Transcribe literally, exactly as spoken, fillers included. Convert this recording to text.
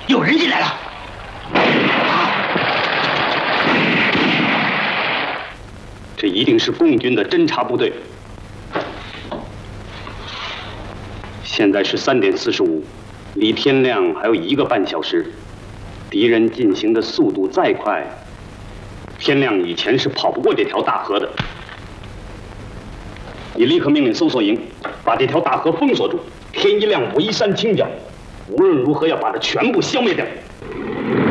有人进来了！ 这一定是共军的侦察部队。现在是三点四十五，离天亮还有一个半小时。敌人进行的速度再快，天亮以前是跑不过这条大河的。你立刻命令搜索营把这条大河封锁住，天一亮我一扇清剿，无论如何要把它全部消灭掉。